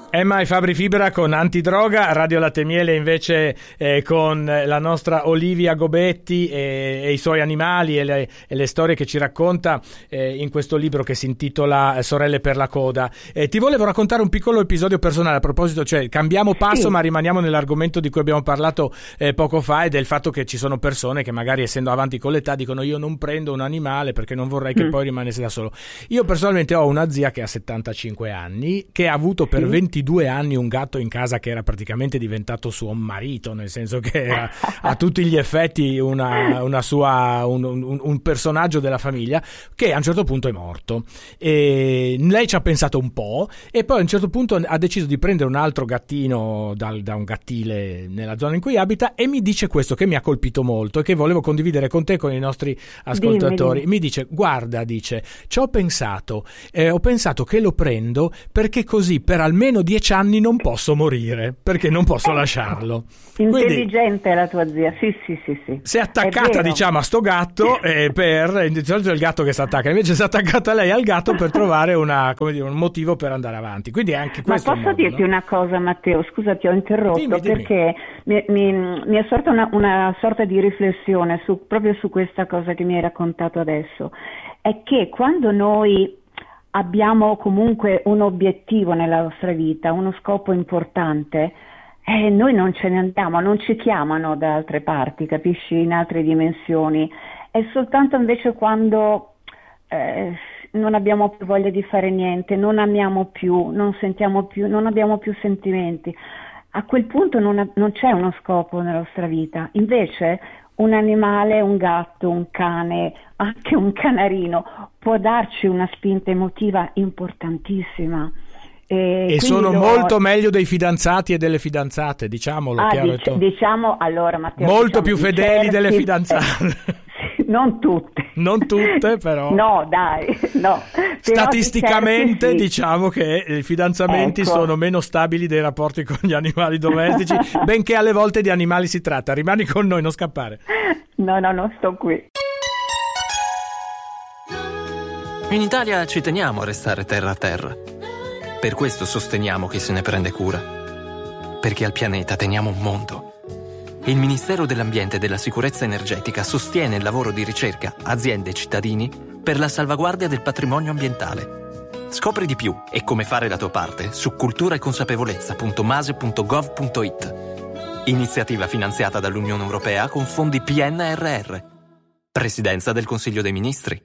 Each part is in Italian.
Emma e Fabri Fibra con Antidroga, Radio Latte Miele invece con la nostra Olivia Gobetti e i suoi animali e le storie che ci racconta in questo libro che si intitola Sorelle per la coda. Ti volevo raccontare un piccolo episodio personale a proposito, cioè cambiamo passo ma rimaniamo nell'argomento di cui abbiamo parlato poco fa, e del fatto che ci sono persone che magari essendo avanti con l'età dicono io non prendo un animale perché non vorrei che poi rimanesse da solo. Io personalmente ho una zia che ha 75 anni che ha avuto per 22 anni un gatto in casa che era praticamente diventato suo marito, nel senso che era a tutti gli effetti una sua un personaggio della famiglia, che a un certo punto è morto. E lei ci ha pensato un po' e poi a un certo punto ha deciso di prendere un altro gattino da un gattile nella zona in cui abita, e mi dice questo che mi ha colpito molto e che volevo condividere con te e con i nostri ascoltatori. Mi dice: guarda, dice, ci ho pensato che lo prendo perché così per almeno 10 anni non posso morire, perché non posso lasciarlo. Intelligente. Quindi, la tua zia, sì. si è attaccata, diciamo, a sto gatto di solito è il gatto che si attacca, invece si è attaccata lei al gatto per trovare un motivo per andare avanti. Quindi anche questo. Ma posso dirti una cosa, Matteo? Scusa, ti ho interrotto. Dimmi. Perché mi è sorta una sorta di riflessione proprio su questa cosa che mi hai raccontato adesso. È che quando noi abbiamo comunque un obiettivo nella nostra vita, uno scopo importante, noi non ce ne andiamo, non ci chiamano da altre parti, capisci, in altre dimensioni. È soltanto invece quando non abbiamo più voglia di fare niente, non amiamo più, non sentiamo più, non abbiamo più sentimenti. A quel punto non c'è uno scopo nella nostra vita. Invece un animale, un gatto, un cane, anche un canarino può darci una spinta emotiva importantissima. E sono molto meglio dei fidanzati e delle fidanzate, diciamolo. Diciamo allora, Matteo, molto più fedeli delle fidanzate. Non tutte, però. No, dai, no. Statisticamente diciamo che i fidanzamenti sono meno stabili dei rapporti con gli animali domestici, benché alle volte di animali si tratta. Rimani con noi, non scappare. No, sto qui. In Italia ci teniamo a restare terra a terra. Per questo sosteniamo chi se ne prende cura. Perché al pianeta teniamo un mondo. Il Ministero dell'Ambiente e della Sicurezza Energetica sostiene il lavoro di ricerca, aziende e cittadini per la salvaguardia del patrimonio ambientale. Scopri di più e come fare la tua parte su culturaeconsapevolezza.mase.gov.it. Iniziativa finanziata dall'Unione Europea con fondi PNRR. Presidenza del Consiglio dei Ministri.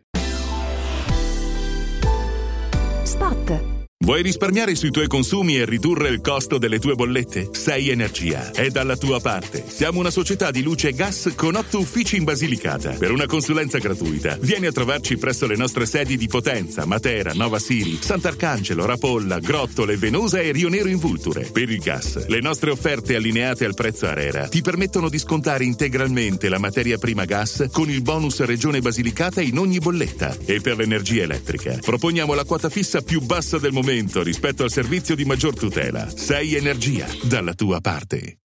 Spot. Vuoi risparmiare sui tuoi consumi e ridurre il costo delle tue bollette? Sei Energia è dalla tua parte. Siamo una società di luce e gas con 8 uffici in Basilicata. Per una consulenza gratuita, vieni a trovarci presso le nostre sedi di Potenza, Matera, Nova Siri, Sant'Arcangelo, Rapolla, Grottole, Venosa e Rio Nero in Vulture. Per il gas, le nostre offerte allineate al prezzo ARERA ti permettono di scontare integralmente la materia prima gas con il bonus Regione Basilicata in ogni bolletta. E per l'energia elettrica, proponiamo la quota fissa più bassa del momento rispetto al servizio di maggior tutela. Sei Energia, dalla tua parte.